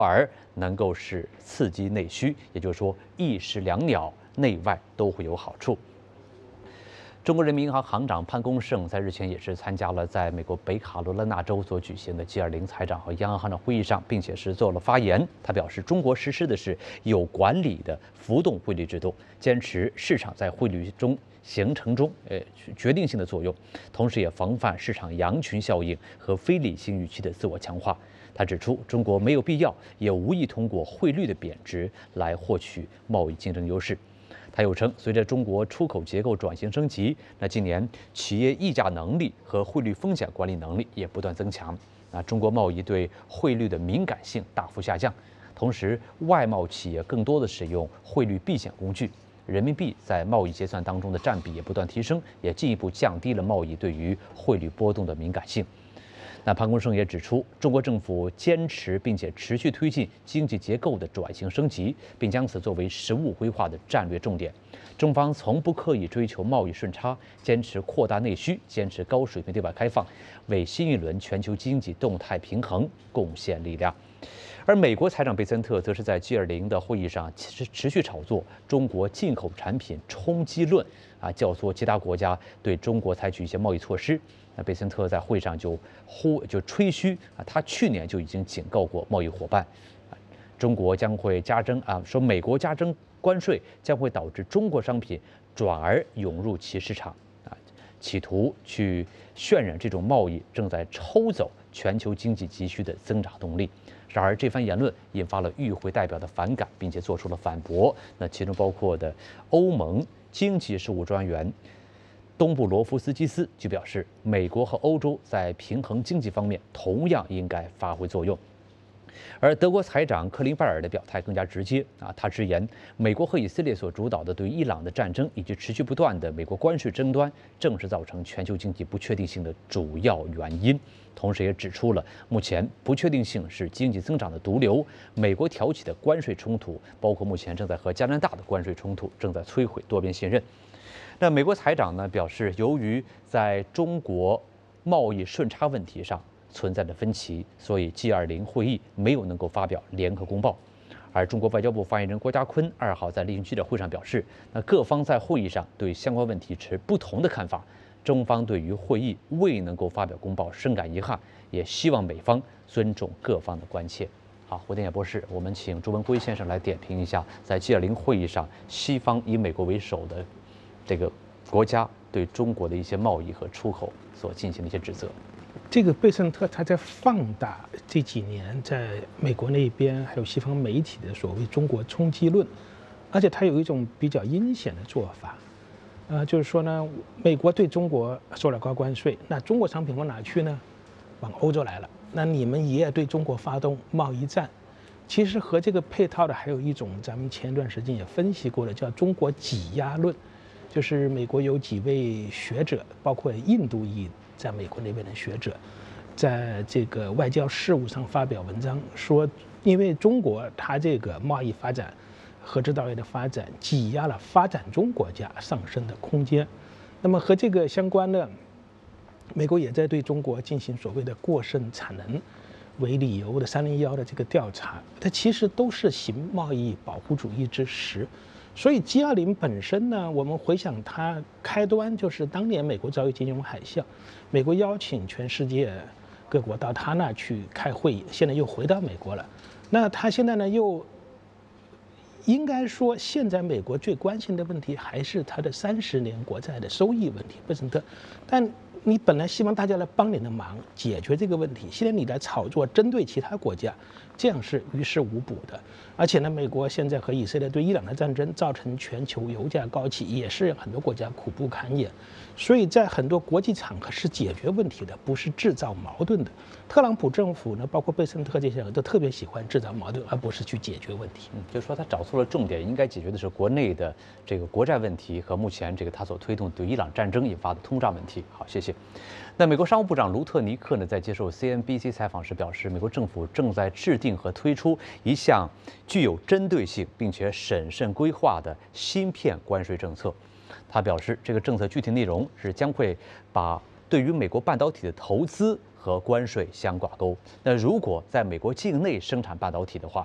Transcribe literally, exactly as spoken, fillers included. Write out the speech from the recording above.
而能够是刺激内需，也就是说一石两鸟，内外都会有好处。中国人民银行行长潘功胜在日前也是参加了在美国北卡罗来纳州所举行的 G 二零财长和央行行长会议上，并且是做了发言。他表示，中国实施的是有管理的浮动汇率制度，坚持市场在汇率中形成中呃决定性的作用，同时也防范市场羊群效应和非理性预期的自我强化。他指出，中国没有必要也无意通过汇率的贬值来获取贸易竞争优势。他又称，随着中国出口结构转型升级，那近年企业议价能力和汇率风险管理能力也不断增强。那中国贸易对汇率的敏感性大幅下降，同时外贸企业更多的使用汇率避险工具，人民币在贸易结算当中的占比也不断提升，也进一步降低了贸易对于汇率波动的敏感性。那潘功胜也指出，中国政府坚持并且持续推进经济结构的转型升级，并将此作为实务规划的战略重点。中方从不刻意追求贸易顺差，坚持扩大内需，坚持高水平对外开放，为新一轮全球经济动态平衡贡献力量。而美国财长贝森特则是在 G 二零的会议上持持续炒作中国进口产品冲击论，啊，教唆其他国家对中国采取一些贸易措施。那贝森特在会上就呼就吹嘘啊，他去年就已经警告过贸易伙伴，啊，中国将会加征啊，说美国加征关税将会导致中国商品转而涌入其市场，啊，企图去渲染这种贸易正在抽走全球经济急需的增长动力。然而，这番言论引发了与会代表的反感，并且做出了反驳。那其中包括的欧盟经济事务专员东布罗夫斯基斯就表示，美国和欧洲在平衡经济方面同样应该发挥作用。而德国财长克林拜尔的表态更加直接啊，他直言，美国和以色列所主导的对伊朗的战争以及持续不断的美国关税争端，正是造成全球经济不确定性的主要原因。同时也指出了，目前不确定性是经济增长的毒瘤。美国挑起的关税冲突，包括目前正在和加拿大的关税冲突，正在摧毁多边信任。那美国财长呢表示，由于在中国贸易顺差问题上存在着分歧，所以 G 二零会议没有能够发表联合公报。而中国外交部发言人郭家坤二号在例行记者会上表示，那各方在会议上对相关问题持不同的看法。中方对于会议未能够发表公报深感遗憾，也希望美方尊重各方的关切。好，胡天野博士，我们请朱文辉先生来点评一下，在 G 二零会议上，西方以美国为首的这个国家对中国的一些贸易和出口所进行的一些指责。 这个贝森特他在放大这几年在美国那边还有西方媒体的所谓中国冲击论，而且他有一种比较阴险的做法。呃，就是说呢，美国对中国收了高关税，那中国商品往哪去呢？往欧洲来了。那你们也对中国发动贸易战，其实和这个配套的还有一种，咱们前一段时间也分析过的，叫中国挤压论，就是美国有几位学者，包括印度裔在美国那边的学者，在这个外交事务上发表文章说，因为中国它这个贸易发展。核制造业的发展挤压了发展中国家上升的空间，那么和这个相关的，美国也在对中国进行所谓的过剩产能为理由的三零幺的这个调查，它其实都是行贸易保护主义之实。所以 G 二零本身呢，我们回想它开端就是当年美国遭遇金融海啸，美国邀请全世界各国到他那去开会议，现在又回到美国了，那他现在呢又。应该说，现在美国最关心的问题还是它的三十年国债的收益问题，贝森特。但你本来希望大家来帮你的忙，解决这个问题，现在你来炒作针对其他国家，这样是于事无补的。而且呢，美国现在和以色列对伊朗的战争造成全球油价高企，也是让很多国家苦不堪言。所以在很多国际场合是解决问题的，不是制造矛盾的。特朗普政府呢，包括贝森特这些人都特别喜欢制造矛盾，而不是去解决问题。 嗯，就是说他找错了重点，应该解决的是国内的这个国债问题和目前这个他所推动对伊朗战争引发的通胀问题。好，谢谢。那美国商务部长卢特尼克呢，在接受 C N B C 采访时表示，美国政府正在制定和推出一项具有针对性并且审慎规划的芯片关税政策。他表示，这个政策具体内容是将会把对于美国半导体的投资和关税相挂钩。那如果在美国境内生产半导体的话，